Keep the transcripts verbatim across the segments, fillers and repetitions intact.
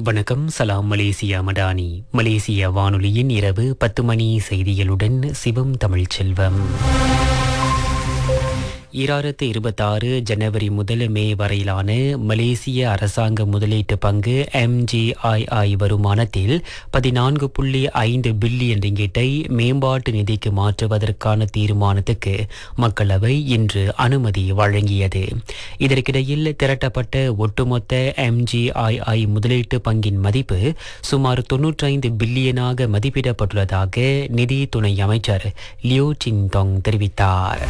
வணக்கம். சலாம் மலேசியா மடானி. மலேசிய வானொலியின் இரவு பத்து மணி செய்திகளுடன் சிவம் தமிழ்ச்செல்வம். ஈராயிரத்து இருபத்தாறு ஜனவரி முதல் மே வரையிலான மலேசிய அரசாங்க முதலீட்டு பங்கு எம்ஜிஐஐ வருமானத்தில் பதினான்கு புள்ளி ஐந்து பில்லியன் ரிங்கிட்டை மேம்பாட்டு நிதிக்கு மாற்றுவதற்கான தீர்மானத்துக்கு மக்களவை இன்று அனுமதி வழங்கியது. இதற்கிடையில் திரட்டப்பட்ட ஒட்டுமொத்த எம்ஜிஐஐ முதலீட்டு பங்கின் மதிப்பு சுமார் தொன்னூற்றி ஐந்து பில்லியனாக மதிப்பிடப்பட்டுள்ளதாக நிதி துணை அமைச்சர் லியோ சின்தோங் தெரிவித்தார்.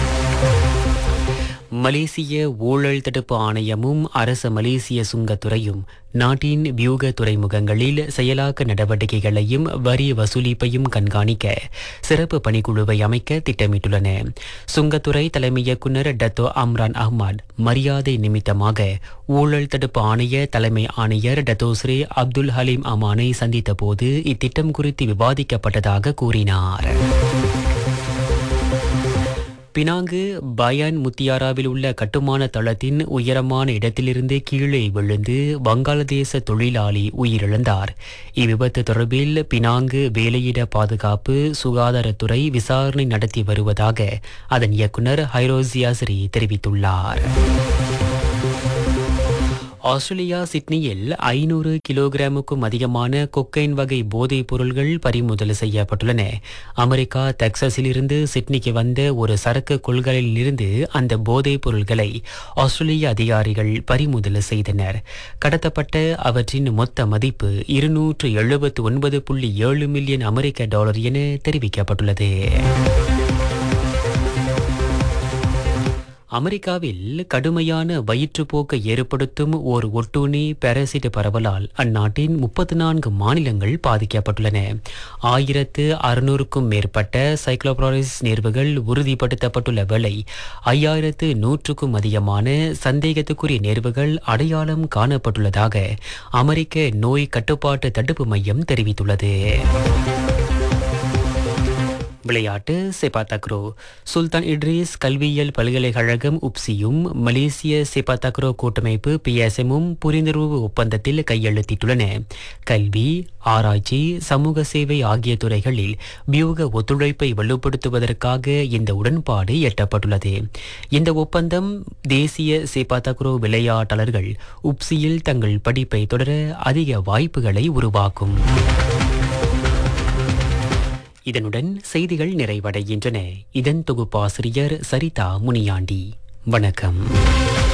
மலேசிய ஊழல் தடுப்பு ஆணையமும் அரச மலேசிய சுங்கத்துறையும் நாட்டின் வியூக துறைமுகங்களில் செயலாக்க நடவடிக்கைகளையும் வரி வசூலிப்பையும் கண்காணிக்க சிறப்பு பணிக்குழுவை அமைக்க திட்டமிட்டுள்ளன. சுங்கத்துறை தலைமை இயக்குநர் டத்தோ அம்ரான் அஹ்மத் மரியாதை நிமித்தமாக ஊழல் தடுப்பு ஆணைய தலைமை ஆணையர் டத்தோ ஸ்ரீ அப்துல் ஹலீம் அமானை சந்தித்த போது இத்திட்டம் குறித்து விவாதிக்கப்பட்டதாக கூறினார். பினாங்கு பயான் முத்தியாராவில் உள்ள கட்டுமான தளத்தின் உயரமான இடத்திலிருந்து கீழே விழுந்து வங்காளதேச தொழிலாளி உயிரிழந்தார். இவ்விபத்து தொடர்பில் பினாங்கு வேலையிட பாதுகாப்பு சுகாதாரத்துறை விசாரணை நடத்தி வருவதாக அதன் இயக்குநர் ஹைரோசியாஸ்ரீ தெரிவித்துள்ளார். ஆஸ்திரேலியா சிட்னியில் ஐநூறு கிலோகிராமுக்கும் அதிகமான கொக்கைன் வகை போதைப் பொருள்கள் பறிமுதல் செய்யப்பட்டுள்ளன. அமெரிக்கா டெக்சாஸிலிருந்து சிட்னிக்கு வந்த ஒரு சரக்கு கொள்கலனில் இருந்து அந்த போதைப் பொருள்களை ஆஸ்திரேலிய அதிகாரிகள் பறிமுதல் செய்தனர். கடத்தப்பட்ட அவற்றின் மொத்த மதிப்பு இருநூற்று எழுபத்து ஒன்பது புள்ளி ஏழு மில்லியன் அமெரிக்க டாலர் என தெரிவிக்கப்பட்டுள்ளது. அமெரிக்காவில் கடுமையான வயிற்றுப்போக்கை ஏற்படுத்தும் ஓர் ஒட்டுண்ணி பாரசிட் பரவலால் அந்நாட்டின் முப்பத்தி நான்கு மாநிலங்கள் பாதிக்கப்பட்டுள்ளன. ஆயிரத்து அறுநூறுக்கும் மேற்பட்ட சைக்ளோபிராரிஸ் நேர்வுகள் உறுதிப்படுத்தப்பட்டுள்ள வேளை ஐயாயிரத்து நூற்றுக்கும் அதிகமான சந்தேகத்துக்குரிய நேர்வுகள் அடையாளம் காணப்பட்டுள்ளதாக அமெரிக்க நோய் கட்டுப்பாட்டு தடுப்பு மையம் தெரிவித்துள்ளது. விளையாட்டு செபாத்தக்ரோ. சுல்தான் இட்ரிஸ் கல்வியியல் பல்கலைக்கழகம் உப்சியும் மலேசிய செபாத்தக்ரோ கூட்டமைப்பு பிஎஸ்எம்மும் புரிந்துணர்வு ஒப்பந்தத்தில் கையெழுத்திட்டுள்ளன. கல்வி, ஆராய்ச்சி, சமூக சேவை ஆகிய துறைகளில் வியூக ஒத்துழைப்பை வலுப்படுத்துவதற்காக இந்த உடன்பாடு எட்டப்பட்டுள்ளது. இந்த ஒப்பந்தம் தேசிய செபாத்தக்ரோ விளையாட்டாளர்கள் உப்சியில் தங்கள் படிப்பை தொடர அதிக வாய்ப்புகளை உருவாக்கும். இதனுடன் செய்திகள் நிறைவடைகின்றன. இதன் தொகுப்பாசிரியர் சரிதா முனியாண்டி. வணக்கம்.